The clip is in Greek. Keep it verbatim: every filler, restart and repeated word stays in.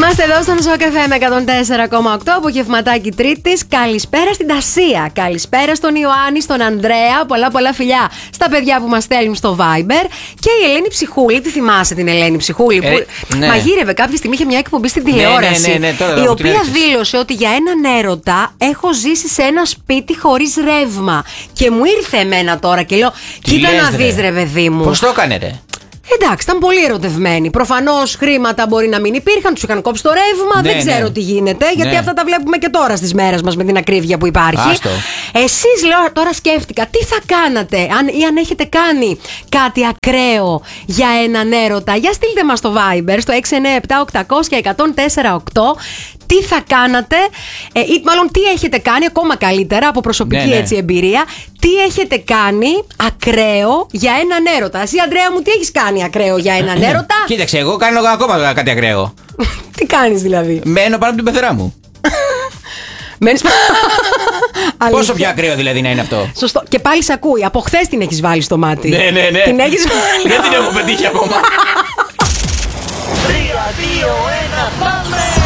Είμαστε εδώ στον Ζώο Καφέ με εκατόν τέσσερα κόμμα οκτώ, απογευματάκι Τρίτης. Καλησπέρα στην Τασία. Καλησπέρα στον Ιωάννη, στον Ανδρέα. Πολλά πολλά φιλιά στα παιδιά που μας στέλνουν στο Viber. Και η Ελένη Ψυχούλη, τη θυμάσαι την Ελένη Ψυχούλη, που ε, ναι. μαγείρευε κάποια στιγμή, είχε μια εκπομπή στην τηλεόραση. Ναι, ναι, ναι, ναι, τώρα η οποία δήλωσε ότι για έναν έρωτα έχω ζήσει σε ένα σπίτι χωρίς ρεύμα. Και μου ήρθε εμένα τώρα και λέω: τι κοίτα λες, να ρε. δεις, ρε παιδί μου. Πώς το έκανε, ρε? Εντάξει, ήταν πολύ ερωτευμένοι. Προφανώς χρήματα μπορεί να μην υπήρχαν, τους είχαν κόψει το ρεύμα. Ναι, δεν ξέρω ναι. τι γίνεται, γιατί Ναι. αυτά τα βλέπουμε και τώρα στις μέρες μας με την ακρίβεια που υπάρχει. Άστο. Εσείς, λέω, τώρα σκέφτηκα, τι θα κάνατε αν, ή αν έχετε κάνει κάτι ακραίο για έναν έρωτα. Για στείλτε μας στο Viber στο έξι εννιά επτά οκτακόσια εκατόν τέσσερα οκτώ. Τι θα κάνατε, ε, ή μάλλον τι έχετε κάνει, ακόμα καλύτερα από προσωπική Ναι, ναι. έτσι εμπειρία. Τι έχετε κάνει ακραίο για έναν έρωτα. Εσύ, Ανδρέα μου, τι έχεις κάνει ακραίο για έναν έρωτα? Κοίταξε, εγώ κάνω ακόμα κάτι ακραίο. Τι κάνεις δηλαδή? Μένω πάνω από την πεθερά μου. Μένεις... Πόσο πιο ακραίο δηλαδή να είναι αυτό? Σωστό. Και πάλι σε ακούει. Από χθες την έχεις βάλει στο μάτι. Ναι, ναι, ναι. Την έχεις βάλει. Δεν την έχω πετύχει ακόμα. τρία, δύο, ένα, πάμε!